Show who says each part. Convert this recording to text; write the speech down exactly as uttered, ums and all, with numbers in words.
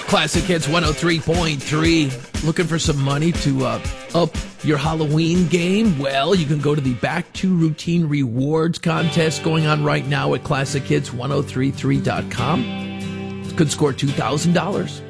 Speaker 1: Classic Hits one oh three point three. Looking for some money to uh, up your Halloween game? Well, you can go to the Back to Routine Rewards contest going on right now at classic hits ten thirty-three dot com. Could score two thousand dollars.